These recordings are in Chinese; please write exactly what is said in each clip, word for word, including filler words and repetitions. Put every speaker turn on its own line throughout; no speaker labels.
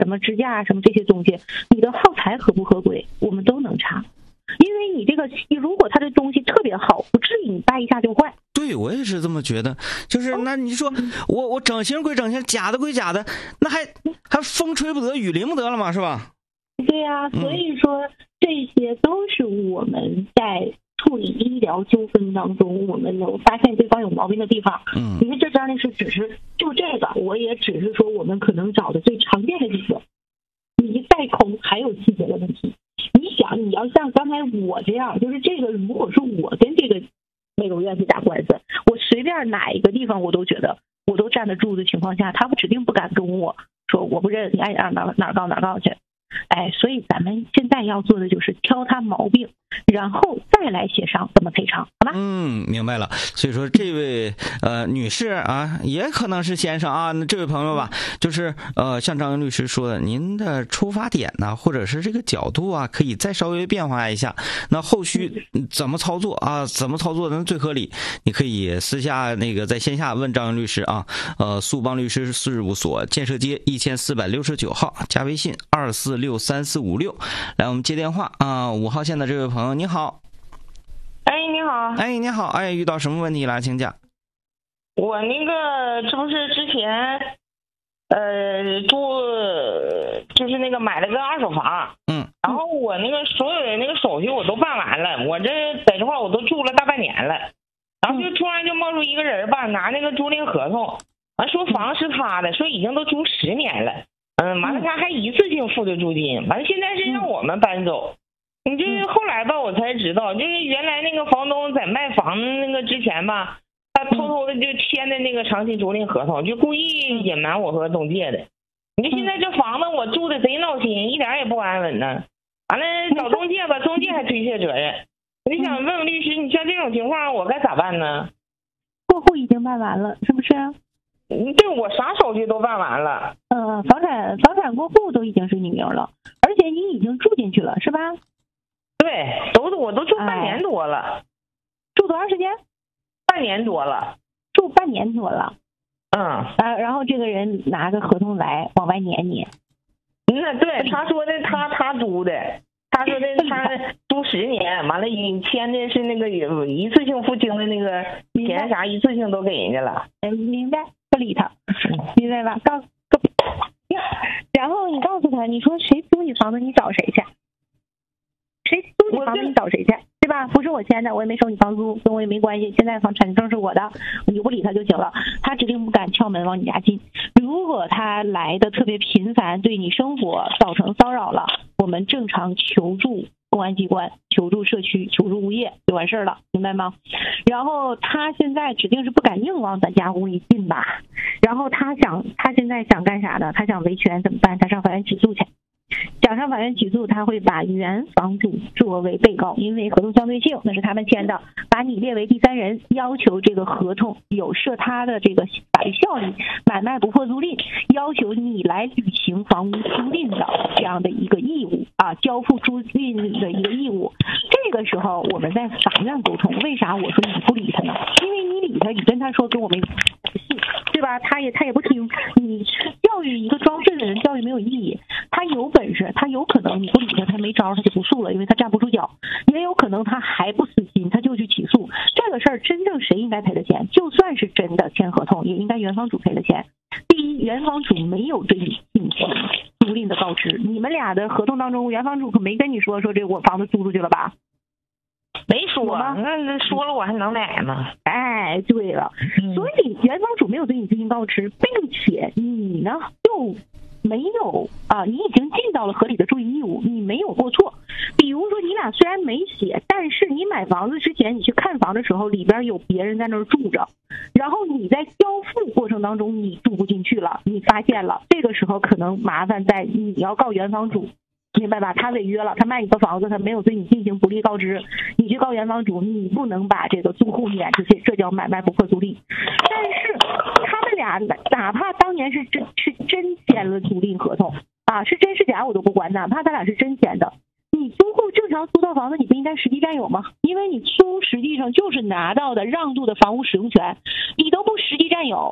什么支架什么这些东西，你的耗材合不合规，我们都能查。因为你这个，如果它的东西特别好，不至于你掰一下就坏。
对，我也是这么觉得。就是那你说我我整形归整形，假的归假的，那还还风吹不得雨淋不得了嘛，是吧？
对呀、啊，所以说这些都是我们在处理医疗纠纷当中，我们能发现对方有毛病的地方。
嗯，
因为这张律师只是就这个，我也只是说我们可能找的最常见的几个，你再空还有细节的问题。你想，你要像刚才我这样，就是这个，如果是我跟这个美容院去打官司，我随便哪一个地方我都觉得我都站得住的情况下，他们指定不敢跟我说我不认，你爱哪哪哪告哪告去。哎，所以咱们现在要做的就是挑他毛病，然后再来协商怎么赔偿，好吧？
嗯，明白了。所以说，这位呃女士啊，也可能是先生啊，那这位朋友吧，就是呃，像张律师说的，您的出发点呢，或者是这个角度啊，可以再稍微变化一下。那后续怎么操作啊？怎么操作能最合理？你可以私下那个在线下问张律师啊。呃，速邦律师事务所，建设街一千四百六十九号，加微信二四六三四五六。来，我们接电话啊，五号线的这位朋友，你好。
哎，你好。
哎，你好。哎，遇到什么问题了？请讲。
我那个这不是之前，呃，住就是那个买了个二手房，
嗯，
然后我那个所有的那个手续我都办完了，我这在这块我都住了大半年了，然后就突然就冒出一个人吧，拿那个租赁合同，完说房是他的，说已经都租十年了，嗯，完了他还一次性付的租金，完了现在是让我们搬走。你这后来吧，我才知道，就是原来那个房东在卖房那个之前吧，他偷偷的就签的那个长期租赁合同，就故意隐瞒我和中介的。你说现在这房子我住的贼闹心，一点也不安稳呢。完了找中介吧，中介还推卸责任。我就想问问律师，你像这种情况我该咋办呢？
过户已经办完了，是不是？
嗯，对，我啥手续都办完了。
嗯，房产房产过户都已经是你名了，而且你已经住进去了，是吧？
对，都我都住半年多了。
哎、住多长时间？
半年多了。
住半年多了。
嗯。
啊，然后这个人拿个合同来往外撵你。
嗯，对，他说的他他租的，他说的他租十年，完了你签的是那个一次性付清的那个钱啥，一次性都给人家了。
嗯，明白，不理他，明白吧？告诉，然后你告诉他，你说谁租你房子，你找谁去？谁租你房子你找谁去，对吧？不是我签的，我也没收你房租，跟我也没关系。现在房产证是我的，你就不理他就行了。他指定不敢敲门往你家进。如果他来的特别频繁，对你生活造成骚扰了，我们正常求助公安机关、求助社区、求助物业就完事儿了，明白吗？然后他现在指定是不敢硬往咱家屋里进吧？然后他想，他现在想干啥呢？他想维权怎么办？他上法院起诉去。想上法院起诉，他会把原房主作为被告，因为合同相对性那是他们签的，把你列为第三人，要求这个合同有涉他的这个法律效力，买卖不破租赁，要求你来履行房屋租赁的这样的一个义务啊，交付租赁的一个义务。这个时候我们在法院沟通，为啥我说你不理他呢？因为你理他，你跟他说跟我没信，对吧？他也他也不听，你教育一个装睡的人，教育没有意义。他有本事，他有可能你不理他，他没招，他就不诉了，因为他站不住脚。也有可能他还不死心，他就去起诉。这个事儿真正谁应该赔的钱？就算是真的签合同，也应该原房主赔的钱。第一，原房主没有对你进行租赁的告知，你们俩的合同当中，原房主可没跟你说说这我房子租出去了吧？
没说，那说了我还能买吗？
哎，对了，嗯、所以原房主没有对你进行告知，并且你呢又没有啊，你已经尽到了合理的注意义务，你没有过错。比如说你俩虽然没写，但是你买房子之前你去看房的时候，里边有别人在那儿住着，然后你在交付过程当中你住不进去了，你发现了，这个时候可能麻烦在你要告原房主。明白吧？他违约了，他卖你个房子，他没有对你进行不利告知，你去告原房主，你不能把这个租户撵出去，这叫买卖不破租赁。但是他们俩哪怕当年是真是真签了租赁合同啊，是真是假我都不管，哪怕他俩是真签的，你租户正常租到房子，你不应该实际占有吗？因为你租实际上就是拿到的让渡的房屋使用权，你都不实际占有。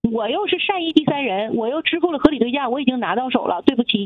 我又是善意第三人，我又支付了合理对价，我已经拿到手了，对不起。